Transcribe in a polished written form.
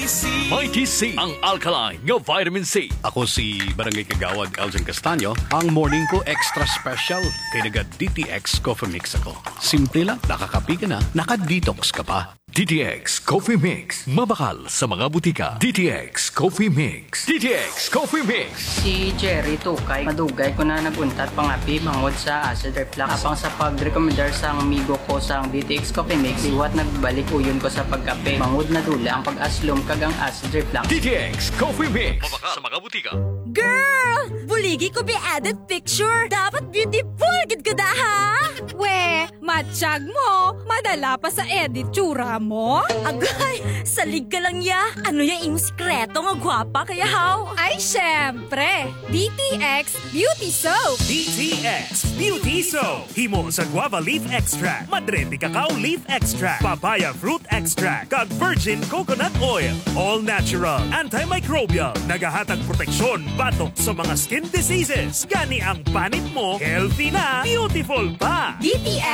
Mighty C, ang alkaline nga vitamin C. Ako si Barangay Kagawad Elgin Castaño. Ang morning ko extra special kay naga DTX Coffee Mix ako. Simple lang, nakakapi ka na, naka-detox ka pa. DTX Coffee Mix. Mabakal sa mga butika. DTX Coffee Mix. DTX Coffee Mix. Si Jerry Tukay, madugay ko na naguntat pangapi bangod sa acid reflux. Apang sa pag-recommendar sa amigo ko sa DTX Coffee Mix, iwat nagbalik uyon ko sa pagkape. Bangod na dula ang pag-aslom kagang acid reflux. DTX Coffee Mix. Mabakal sa mga butika. Girl! Buligi ko be added picture. Dapat beautiful gid ka da ha? We, matsyag mo. Madala pa sa edit tsura mo. Agay, salig ka lang ya. Ano yung imong sikreto nga gwapa kaya haw? Ay, syempre. DTX Beauty Soap. DTX Beauty Soap. Himo sa guava leaf extract, madrete cacao leaf extract, papaya fruit extract, kag virgin coconut oil. All natural, antimicrobial, nagahatag proteksyon batok sa mga skin diseases. Gani ang panit mo, healthy na, beautiful pa. DTX